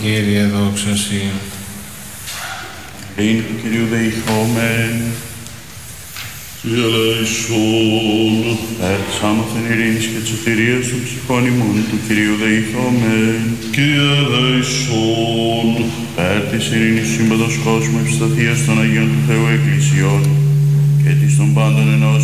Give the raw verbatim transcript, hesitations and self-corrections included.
Κύριε δόξα Συ. Ειρήνη του Κυρίου δεηθόμεν. Κύριε ελέησον. Περ της άμαθεν ειρήνης και της σωτηρίας των ψυχών ημών του Κυρίου δεηθόμεν. Κύριε ελέησον. Περ της ειρήνης του σύμπαντος κόσμου, ευσταθίας των Αγίων του Θεού Εκκλησιών και της των πάντων ενός